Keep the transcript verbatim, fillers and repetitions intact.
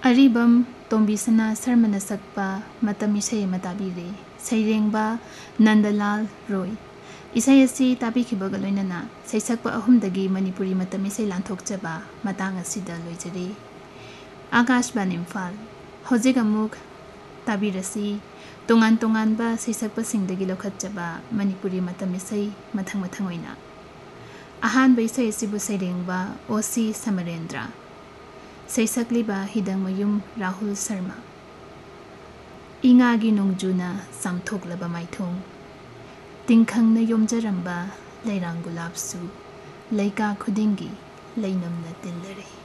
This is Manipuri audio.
Aribam Tombisana Sarmana Sakpa Matam Isai Matabire Sairengba Nandalal Roy Isai asi tabikibaga loinana saisakpa ahumdagi Manipuri matam isai lanthokjaba matang asida loijare Akashbani Imphal Hojik amuk tabirasi tongan tongan ba saisakpa singdagi lokhatjaba Manipuri matam isai mathang mathang oina Ahan ba isai asibu sairengba Osi Samarendra Saisakliba Hidangmayum Rahul Sharma Ingagi Nongjuna Samthoklaba Maithong Tingkhangna Yomjaramba Lairang Gulabsu Laika Khudingi Lainamna Tindare